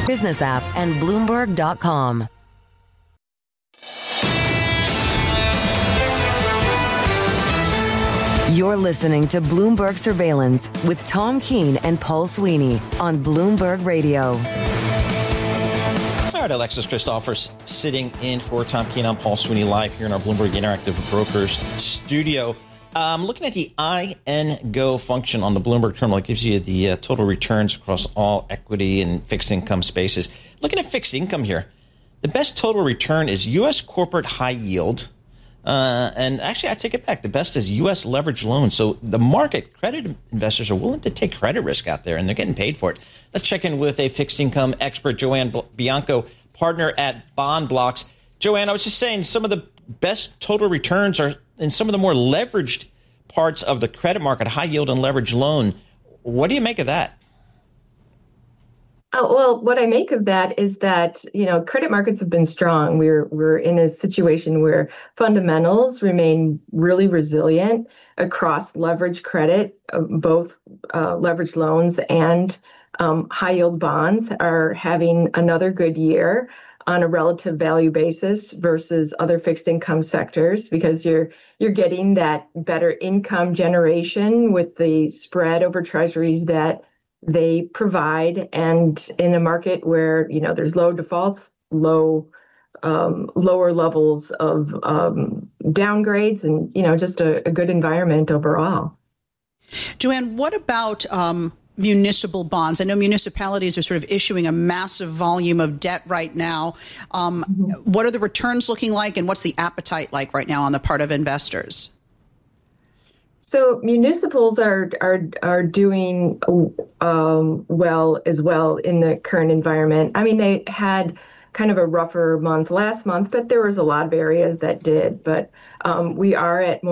business app, and Bloomberg.com. You're listening to Bloomberg Surveillance with Tom Keene and Paul Sweeney on Bloomberg Radio. All right, Alexis Christophers sitting in for Tom Keene. I'm Paul Sweeney live here in our Bloomberg Interactive Brokers studio. Looking at the INGO function on the Bloomberg terminal, it gives you the total returns across all equity and fixed income spaces. Looking at fixed income here, the best total return is U.S. corporate high yield. And actually, I take it back. The best is U.S. leveraged loans. So the market, credit investors are willing to take credit risk out there, and they're getting paid for it. Let's check in with a fixed income expert, Joanne Bianco, partner at Bond Blocks. Joanne, I was just saying some of the best total returns are in some of the more leveraged parts of the credit market, high yield and leveraged loan. What do you make of that? Oh, well, what I make of that is that, credit markets have been strong. We're in a situation where fundamentals remain really resilient across leveraged credit. Both leveraged loans and high yield bonds are having another good year on a relative value basis versus other fixed income sectors, because you're getting that better income generation with the spread over treasuries that they provide, and in a market where there's low defaults, lower levels of downgrades, and just a good environment overall. Joanne, what about municipal bonds? I know municipalities are sort of issuing a massive volume of debt right now. What are the returns looking like, and what's the appetite like right now on the part of investors? So municipals are doing well as well in the current environment. I mean, they had kind of a rougher month last month, but there was a lot of areas that did. But we are at